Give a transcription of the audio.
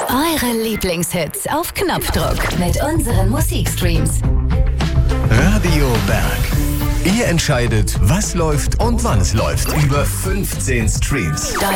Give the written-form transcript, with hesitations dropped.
Eure Lieblingshits auf Knopfdruck mit unseren Musikstreams. Radio Berg. Ihr entscheidet, was läuft und wann es läuft. Über 15 Streams.